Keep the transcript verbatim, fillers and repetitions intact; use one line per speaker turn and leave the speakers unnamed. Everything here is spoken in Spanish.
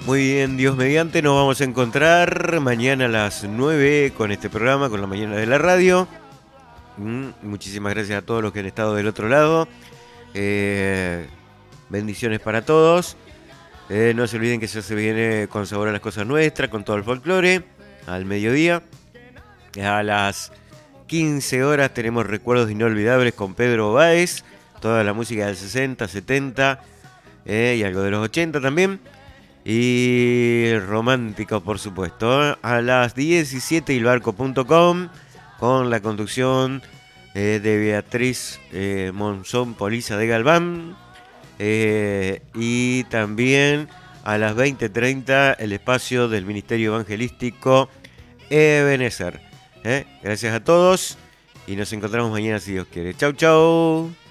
Muy bien, Dios mediante, nos vamos a encontrar mañana a las nueve con este programa, con la mañana de la radio. Mm, muchísimas gracias a todos los que han estado del otro lado. Eh, bendiciones para todos. Eh, no se olviden que ya se viene con sabor a las cosas nuestras, con todo el folclore, al mediodía. A las quince horas tenemos recuerdos inolvidables con Pedro Báez, toda la música del sesenta, setenta eh, y algo de los ochenta también. Y romántico, por supuesto. A las diecisiete ilbarco punto com con la conducción eh, de Beatriz eh, Monzón Poliza de Galván. Eh, y también a las veinte treinta el espacio del Ministerio Evangelístico Ebenezer. Eh, gracias a todos y nos encontramos mañana si Dios quiere. Chau, chau.